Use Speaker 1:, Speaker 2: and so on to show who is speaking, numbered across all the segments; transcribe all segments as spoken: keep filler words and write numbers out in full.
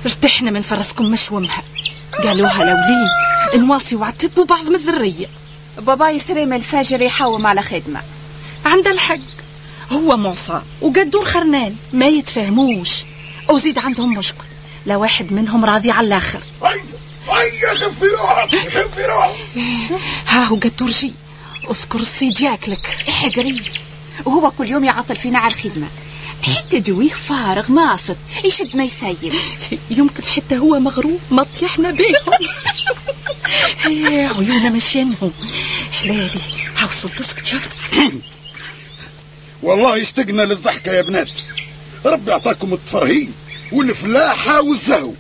Speaker 1: ارتحنا من فرسكم مشومها. قالوها لولين نواصي وعتبوا بعض من الذرية.
Speaker 2: بابا يسريم الفجر يحوم على خدمة.
Speaker 1: عند الحق هو موصى وقدور خرنان ما يتفاهموش، وزيد عندهم مشكل لا واحد منهم راضي على الآخر.
Speaker 3: هيا خفي روحك خفي روحك.
Speaker 1: ها هو قدور جي اذكر الصيد ياكلك
Speaker 2: حقري، وهو كل يوم يعطل فينا على الخدمة حتى دويه فارغ ماصد يشد ما يسيب.
Speaker 1: يمكن حتى هو مغروب ما طيحنا بيهم. عيونا مشينهم حلالي. هاوصل اسكت اسكت.
Speaker 3: والله اشتقنا للضحكة يا بنات، ربي اعطاكم التفرهين والفلاحة والزهو.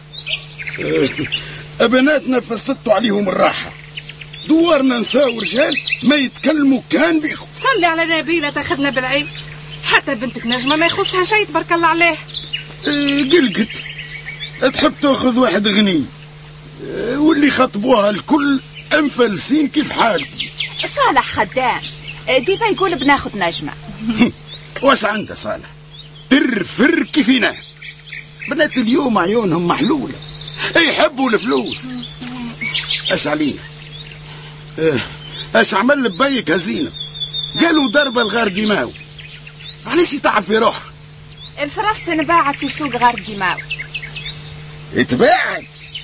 Speaker 3: ابناتنا فسدتوا عليهم الراحة، دوارنا نساء ورجال ما يتكلموا كان بيكم.
Speaker 1: صلي على نبيلة تاخذنا بالعين، حتى بنتك نجمة ما يخصها شيء تبارك الله عليه.
Speaker 3: اه قلقت تحب تاخذ واحد غني، اه واللي خطبوها الكل انفلسين كيف حالتي.
Speaker 2: صالح خدام ديما يقول بناخذ نجمة.
Speaker 3: واش عنده صالح ترفر كيفنا. بنات اليوم عيونهم محلولة يحبوا الفلوس. اش علينا اه اش عمل لبيك هزينة قالوا ضربة الغار ديماو، علاش يتعب في روحه.
Speaker 2: الفرس نباعت في سوق غار ديماو.
Speaker 3: اتباعت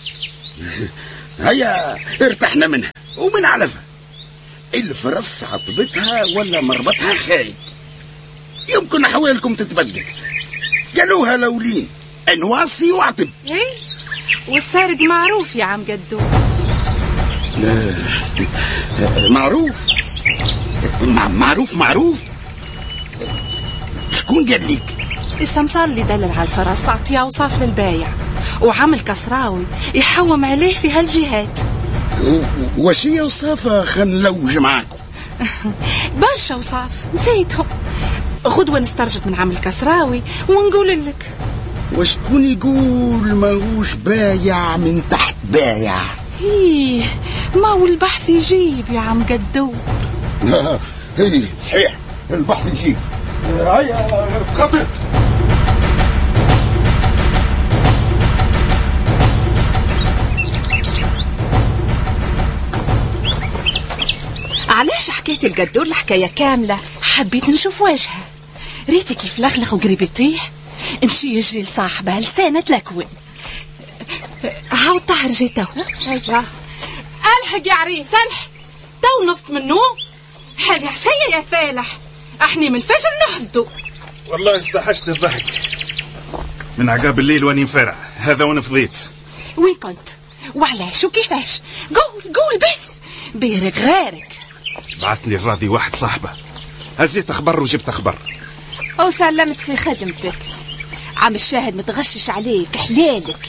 Speaker 3: هيا ارتحنا منها ومن علفها. الفرس عطبتها ولا مربطها خايب، يمكن احوالكم تتبدل. قالوها لولين انواصي وعطب.
Speaker 1: ايه والسارق معروف يا عم قدو.
Speaker 3: معروف معروف معروف. شكون قال لك؟
Speaker 1: السمسار اللي دلل على الفرس عطيه اوصاف للبايع وعمل كسراوي يحوم عليه في هالجهات.
Speaker 3: وش هي اوصافها خلينا نلوج معاكم؟
Speaker 1: برشا اوصاف نسيتهم. غدوة نسترجد من عمل كسراوي ونقول لك.
Speaker 3: وشكون يقول ماهوش بايع من تحت بايع؟
Speaker 1: ايه ما هو البحث يجيب يا عم قدور.
Speaker 3: ايه صحيح البحث يجيب. هيا خطط.
Speaker 2: علاش حكيت القدور الحكاية كاملة؟
Speaker 1: حبيت نشوف وجهها، ريتي كيف لخلخ وقريب يطيح. امشي يجري لصاحبها لسانة تلكون. هاو الطاهر جي تو.
Speaker 2: ايوه
Speaker 1: الحق يا عريس الحق، تو نصت من النوم. هذه عشية يا فالح، احني من الفجر نحسدو.
Speaker 4: والله استحشت الضحك من عقاب الليل واني مفرع هذا وانا فضيت.
Speaker 1: وين كنت وعلاش وكيفاش؟ قول قول بس بيرك غيرك.
Speaker 4: بعثني الراضي واحد صاحبه، هزيت اخبار وجبت اخبار
Speaker 2: وسلمت في خدمتك. عم الشاهد متغشش عليك حلالك.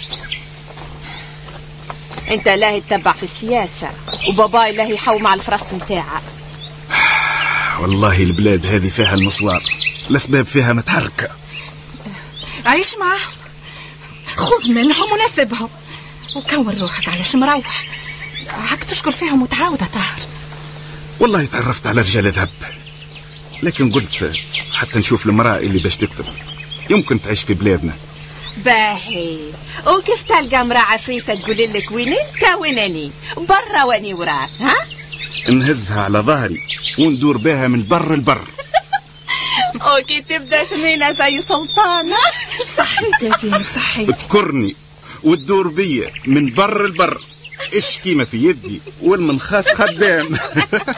Speaker 2: انت لا يتبع في السياسة وباباي لا يحوم على الفرس متاعه.
Speaker 4: والله البلاد هذه فيها المصوار، الاسباب فيها متحركة.
Speaker 1: عيش معهم، خذ منهم ونسبهم وكون روحك علاش مروح. هاك تشكر فيهم وتعاود طاهر.
Speaker 4: والله تعرفت على رجال ذهب، لكن قلت حتى نشوف المرأة اللي باش تكتب يمكن تعيش في بلادنا.
Speaker 2: باهي وكيف تلقى امرأة عفريتة تقول لك وين انت وين اني برا واني وراك؟ ها
Speaker 4: نهزها على ظهري وندور بها من بر البر.
Speaker 2: اوكي تبدا سمينا زي سلطانة.
Speaker 1: صحيت يا زينب صحيت.
Speaker 4: تكرني وتدور بيا من بر البر. اشكي ما في يدي والمنخاس خدام.